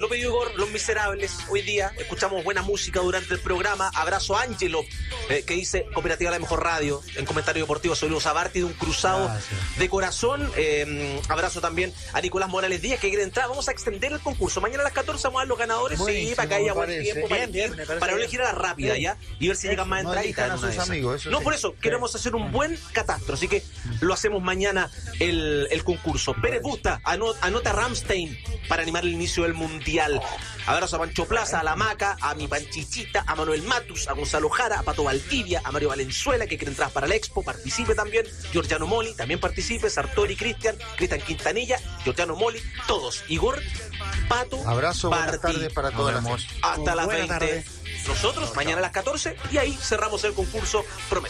Lo pidió Igor, Los Miserables. Hoy día escuchamos buena música durante el programa. Abrazo a Ángelo, que dice Cooperativa La Mejor Radio. En comentario deportivo, soy Luis Abarti de un cruzado de corazón. Abrazo también a Nicolás Morales Díaz, que quiere entrar. Vamos a extender el concurso. Mañana a las 14 vamos a dar los ganadores. Buenísimo, sí, para que haya buen tiempo, para no elegir a la rápida, ¿ya? Y ver si llegan más entraditas. No, por eso, queremos hacer un buen catastro. Así que lo hacemos mañana el concurso. Pérez Busta, anota Ramstein para animar el inicio del Mundial. Abrazo a Pancho Plaza, a La Maca, a mi Panchichita, a Manuel Matus, a Gonzalo Jara, a Pato Valdivia, a Mario Valenzuela, que quiere entrar para la Expo, participe también. Giorgiano Moli, también participe. Sartori Cristian Quintanilla, Giorgiano Moli, todos. Igor, Pato, abrazo, buenas tardes para todos. Hasta las 20. Tarde. Nosotros, mañana a las 14, y ahí cerramos el concurso Promesa.